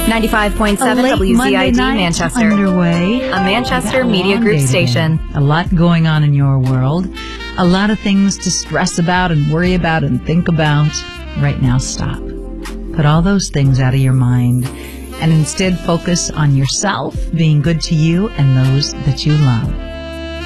95.7 Late Monday WZID night Manchester. Underway. A Manchester We got a Media long Group day today. station. A lot going on in your world. A lot of things to stress about and worry about and think about. Right now, stop. Put all those things out of your mind and instead focus on yourself, being good to you and those that you love.